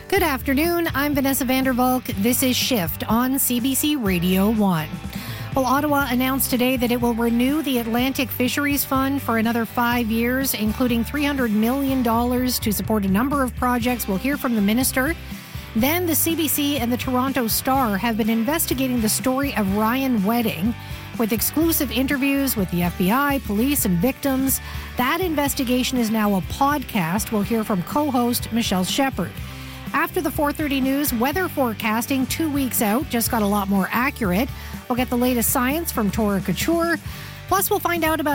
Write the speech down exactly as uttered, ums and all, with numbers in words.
Good afternoon. I'm Vanessa Vandervalk. This is Shift on C B C Radio one. Well, Ottawa announced today that it will renew the Atlantic Fisheries Fund for another five years, including three hundred million dollars to support a number of projects. We'll hear from the minister. Then the C B C and the Toronto Star have been investigating the story of Ryan Wedding with exclusive interviews with the F B I, police, and victims. That investigation is now a podcast. We'll hear from co-host Michelle Shepard. After the four thirty news, weather forecasting two weeks out just got a lot more accurate. We'll get the latest science from Tora Couture. Plus, we'll find out about